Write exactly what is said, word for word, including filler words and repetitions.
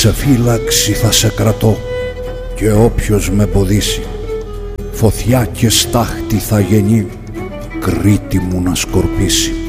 σε φύλαξη θα σε κρατώ, και όποιος με εμποδίσει, φωτιά και στάχτη θα γεννεί, Κρήτη μου να σκορπίσει.